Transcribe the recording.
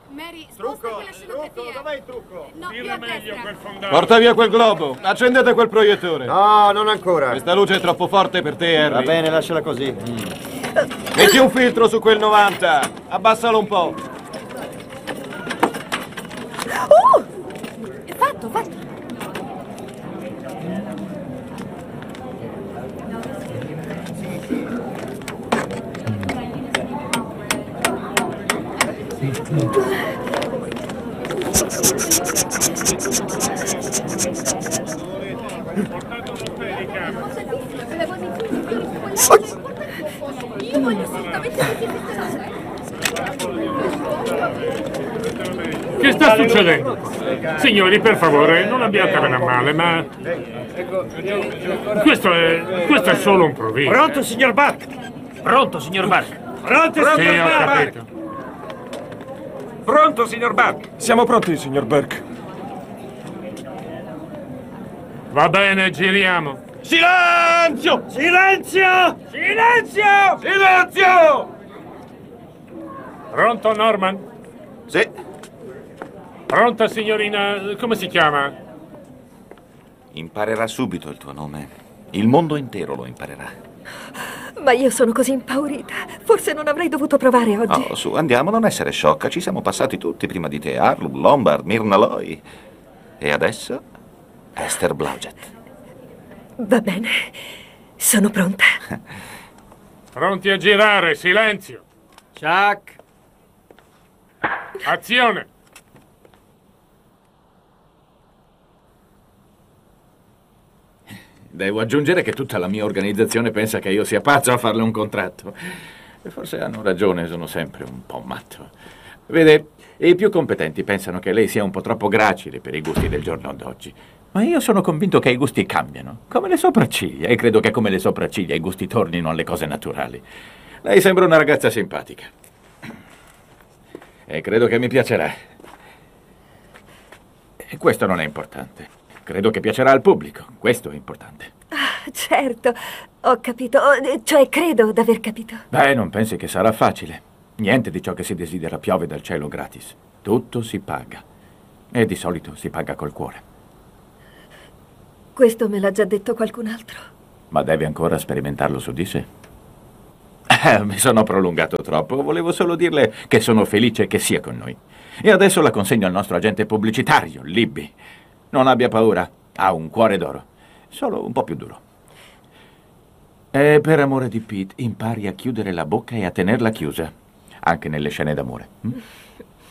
Mary, sposta quella scenografia. Dov'è il trucco? No, più a destra. Porta via quel globo. Accendete quel proiettore. No, non ancora. Questa luce è troppo forte per te, Harry. Va bene, lasciala così. Metti un filtro su quel 90. Abbassalo un po'. È fatto, fatto. Io voglio assolutamente Che sta succedendo? Signori, per favore, non abbiatevene a male, ma... Questo è solo un provino. Pronto, signor Bark? Pronto, signor Bark? Pronto, Sì, signor ho Bark? capito. Pronto, signor Bark? Siamo pronti, signor Burke. Va bene, giriamo. Silenzio! Silenzio! Silenzio! Silenzio! Pronto, Norman? Sì. Pronta, signorina... come si chiama? Imparerà subito il tuo nome. Il mondo intero lo imparerà. Ma io sono così impaurita. Forse non avrei dovuto provare oggi. Oh, su, andiamo, non essere sciocca. Ci siamo passati tutti prima di te. Harlow, Lombard, Myrna Loy. E adesso Esther Blodgett. Va bene. Sono pronta. Pronti a girare, silenzio. Chuck! Azione. Devo aggiungere che tutta la mia organizzazione pensa che io sia pazzo a farle un contratto. E forse hanno ragione, sono sempre un po' matto. Vede, i più competenti pensano che lei sia un po' troppo gracile per i gusti del giorno d'oggi. Ma io sono convinto che i gusti cambiano, come le sopracciglia, e credo che come le sopracciglia i gusti tornino alle cose naturali. Lei sembra una ragazza simpatica. E credo che mi piacerà. E questo non è importante. Credo che piacerà al pubblico. Questo è importante. Ah, certo, ho capito. Cioè, credo d'aver capito. Beh, non pensi che sarà facile. Niente di ciò che si desidera piove dal cielo gratis. Tutto si paga. E di solito si paga col cuore. Questo me l'ha già detto qualcun altro. Ma deve ancora sperimentarlo su di sé. Mi sono prolungato troppo. Volevo solo dirle che sono felice che sia con noi. E adesso la consegno al nostro agente pubblicitario, Libby. Non abbia paura. Ha un cuore d'oro. Solo un po' più duro. E per amore di Pete, impari a chiudere la bocca e a tenerla chiusa. Anche nelle scene d'amore.